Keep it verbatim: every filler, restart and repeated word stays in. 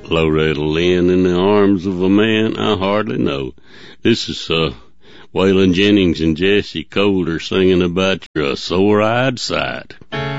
Loretta Lynn in the arms of a man I hardly know. This is uh, Waylon Jennings and Jesse Coulter singing about your uh, sore-eyed side.